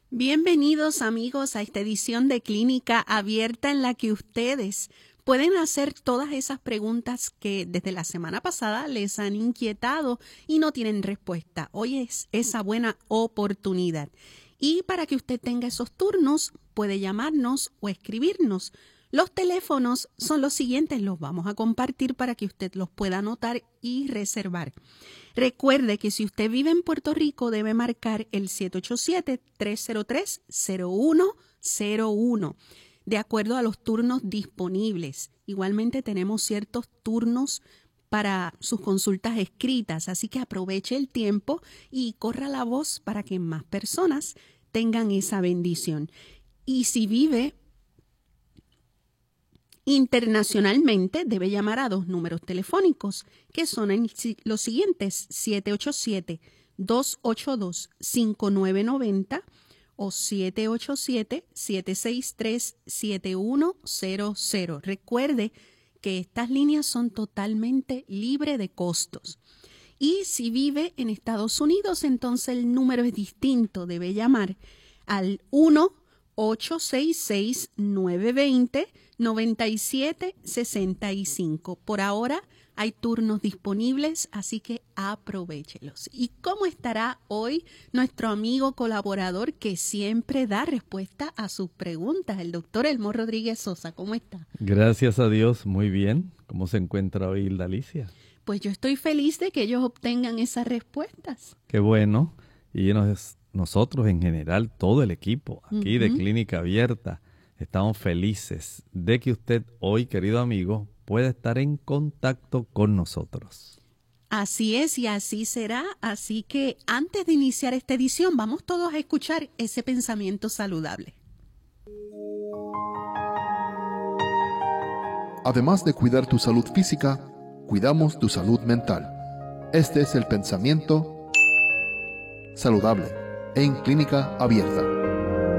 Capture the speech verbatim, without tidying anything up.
Bienvenidos amigos a esta edición de Clínica Abierta en la que ustedes pueden hacer todas esas preguntas que desde la semana pasada les han inquietado y no tienen respuesta. Hoy es esa buena oportunidad. Y para que usted tenga esos turnos, puede llamarnos o escribirnos. Los teléfonos son los siguientes, los vamos a compartir para que usted los pueda anotar y reservar. Recuerde que si usted vive en Puerto Rico debe marcar el siete ocho siete, tres cero tres, cero uno cero uno de acuerdo a los turnos disponibles. Igualmente tenemos ciertos turnos para sus consultas escritas, así que aproveche el tiempo y corra la voz para que más personas tengan esa bendición. Y si vive internacionalmente, debe llamar a dos números telefónicos, que son en los siguientes: siete ocho siete, dos ocho dos, cinco nueve nueve cero o siete ocho siete, siete seis tres, siete uno cero cero. Recuerde que estas líneas son totalmente libres de costos. Y si vive en Estados Unidos, entonces el número es distinto. Debe llamar al uno ocho seis seis, nueve dos cero, nueve siete seis cinco. Por ahora hay turnos disponibles, así que aprovéchelos. ¿Y cómo estará hoy nuestro amigo colaborador que siempre da respuesta a sus preguntas, el doctor Elmo Rodríguez Sosa? ¿Cómo está? Gracias a Dios, muy bien. ¿Cómo se encuentra hoy Hilda Alicia? Pues yo estoy feliz de que ellos obtengan esas respuestas. Qué bueno. Y nos, nosotros en general, todo el equipo aquí uh-huh. de Clínica Abierta, estamos felices de que usted hoy, querido amigo, pueda estar en contacto con nosotros. Así es y así será. Así que antes de iniciar esta edición, vamos todos a escuchar ese pensamiento saludable. Además de cuidar tu salud física, cuidamos tu salud mental. Este es el pensamiento saludable en Clínica Abierta.